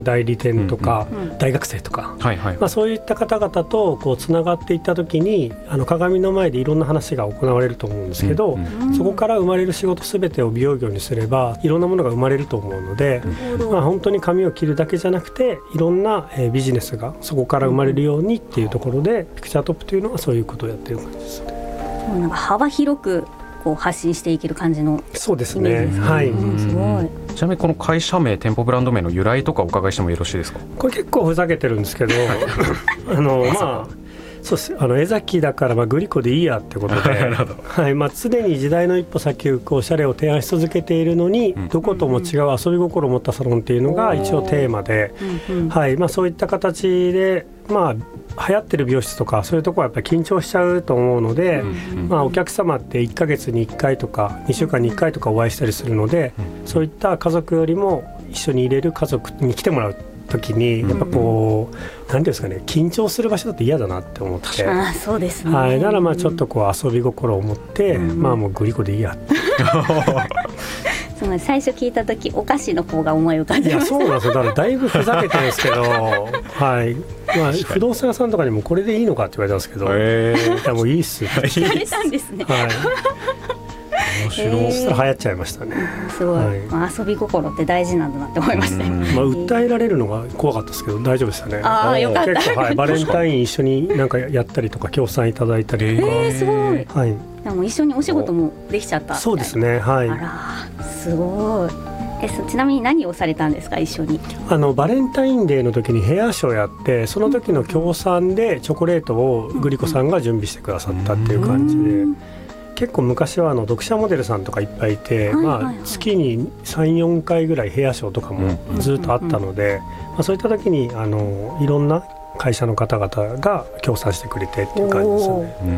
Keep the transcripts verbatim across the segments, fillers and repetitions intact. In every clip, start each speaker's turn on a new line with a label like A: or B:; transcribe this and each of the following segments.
A: 代理店とか、
B: うんうん、
A: 大学生とか、
C: はいはい、
A: まあ、そういった方々とこうつながっていった時にあの鏡の前でいろんな話が行われると思うんですけど、
C: うん
B: うん、
A: そこから生まれる仕事全てを美容業にすればいろんなものが生まれると思うので、
B: うん、
A: まあ、本当に髪を切るだけじゃなくていろんな、えー、ビジネスがそこから生まれるようにっていうところで、うん、ピクチャートップというのはそういうことをやっている感じですね。
B: もうなんか幅広くこう発信していける感じの。
A: そうですね、はい、
B: うん、すごい。
C: ちなみにこの会社名、店舗ブランド名の由来とかお伺いしてもよろしいですか？
A: これ結構ふざけてるんですけどあのまあそうです、あの江崎だからまあグリコでいいやってことではい、まあ、常に時代の一歩先を行くおしゃれを提案し続けているのに、うん、どことも違う遊び心を持ったサロンっていうのが一応テーマで、うんはいまあ、そういった形で、まあ、流行ってる美容室とかそういうところはやっぱり緊張しちゃうと思うので、うんまあ、お客様っていっかげつにいっかいとかにしゅうかんにいっかいとかお会いしたりするので、うん、そういった家族よりも一緒に入れる家族に来てもらう時にやっぱこう、うん、なんていうんですかね、緊張する場所だって嫌だなって思って、
B: あ、そうですね、
A: はい、だからまあちょっとこう遊び心を持って、うん、まあもうグリコでいいやって
B: その最初聞いた時お菓子の方が思い浮かんでました。
A: いやそうなんですよ、だからだいぶふざけてるんですけどはいまあ、不動産屋さんとかにもこれでいいのかって言われたんですけど、えー、いやもういいっす
B: 言われたんですね、
A: はい面白い、えー、そしたら流行っちゃいましたね。
B: すごい、はい、まあ、遊び心って大事なんだなって思いましたよ、
A: まあ、訴えられるのが怖かったですけど大丈夫でしたね。
B: あ、よかった。
A: 結構、はい、バレンタイン一緒になんかやったりとか協賛いただいたりとか、
B: えー、すごい、
A: はい、
B: でも一緒にお仕事もできちゃったみたいな。
A: そうですね、はい、
B: あらすごい。えちなみに何をされたんですか、一緒に。
A: あのバレンタインデーの時にヘアショーやって、その時の協賛でチョコレートをグリコさんが準備してくださったっていう感じで、うん、結構昔はあの読者モデルさんとかいっぱいいて、はいはいはい、まあ、月に さん,よん 回ぐらいヘアショーとかもずっとあったので、まあ、そういった時にあのいろんな会社の方々が協賛してくれてっていう感じですよね。
B: うん、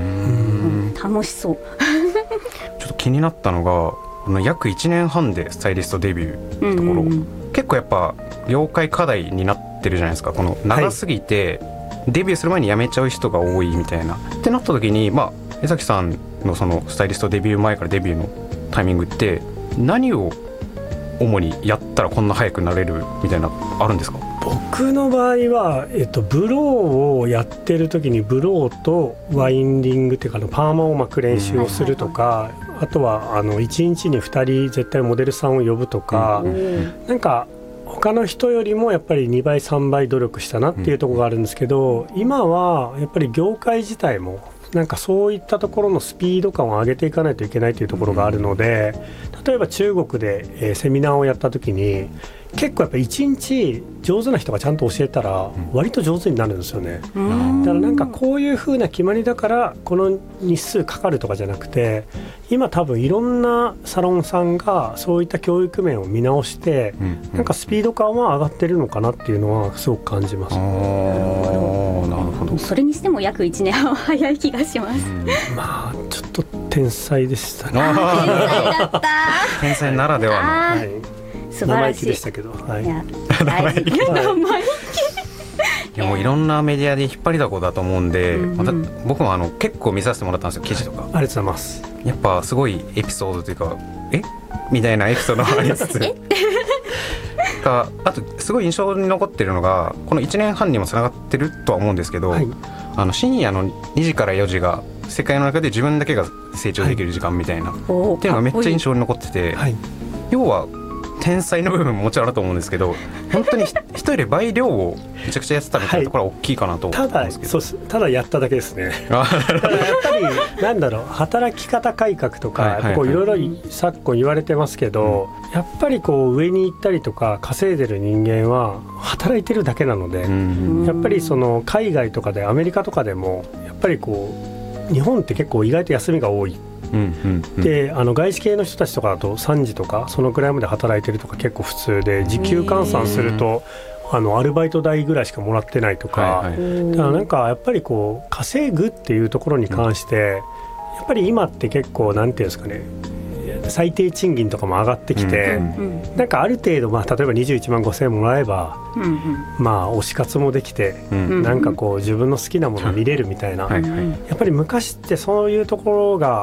B: 楽しそう
C: ちょっと気になったのが約いちねんはんでスタイリストデビューのところ、うんうんうん、結構やっぱ業界課題になってるじゃないですか。この長すぎて、はい、デビューする前に辞めちゃう人が多いみたいなってなった時に、まあ、江崎さんのそのスタイリストデビュー前からデビューのタイミングって何を主にやったらこんな早くなれるみたいなあるんですか？
A: 僕の場合は、えっと、ブローをやってる時にブローとワインディングっていうかパーマを巻く練習をするとか、うん、あとはあのいちにちにふたり絶対モデルさんを呼ぶとか、うん、なんか他の人よりもやっぱりにばいさんばい努力したなっていうところがあるんですけど、うん、今はやっぱり業界自体もなんかそういったところのスピード感を上げていかないといけないというところがあるので、例えば中国で、えー、セミナーをやった時に結構やっぱいちにち上手な人がちゃんと教えたら割と上手になるんですよね。だからなんかこういう風な決まりだからこの日数かかるとかじゃなくて、今多分いろんなサロンさんがそういった教育面を見直してなんかスピード感は上がってるのかなっていうのはすごく感じます。
C: あー、なるほど。
B: それにしても約いちねんはんは早い気がします。
A: まあちょっと天才でしたね。
B: 天才だった
C: 天才ならではの、はい、
B: 素晴らしい。
A: 生意気でしたけど、はい、いや
B: 生意気生意
C: 気いやもういろんなメディアで引っ張りだこだと思うんで、うんうん、また僕もあの結構見させてもらったんですよ、記事とか。
A: ありがとうございます。
C: やっぱすごいエピソードというか、えみたいなエピソードがありつつか、あとすごい印象に残ってるのがこのいちねんはんにもつながってるとは思うんですけど、はい、あの深夜のにじからよじが世界の中で自分だけが成長できる時間みたいな、はい、っていうのがめっちゃ印象に残ってて、はい、要は天才の部分ももちろんあると思うんですけど、本当に人より倍量をめちゃくちゃやってたみたいなところは大きいかなと思うんですけど、
A: はい、ただ、そうです、ただやっただけですね。だからやっぱりなんだろう、働き方改革とかいろいろ昨今言われてますけど、うん、やっぱりこう上に行ったりとか稼いでる人間は働いてるだけなので、うん、やっぱりその海外とかでアメリカとかでもやっぱりこう日本って結構意外と休みが多い。うんうんうん、であの外資系の人たちとかだとさんじとかそのくらいまで働いてるとか結構普通で、時給換算するとあのアルバイト代ぐらいしかもらってないとか、はいはい、だからなんかやっぱりこう稼ぐっていうところに関して、うん、やっぱり今って結構なんていうんですかね、最低賃金とかも上がってきて、うんうん、なんかある程度、まあ、例えばにじゅういちまんごせんえんもらえば、うんうん、まあ推し活もできて、うん、なんかこう自分の好きなものを見れるみたいな、うんうん、やっぱり昔ってそういうところが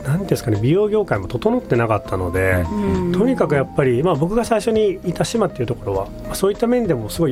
A: なんていうんですかね、美容業界も整ってなかったので、とにかくやっぱり、まあ、僕が最初にいた島っていうところは、まあ、そういった面でもすごい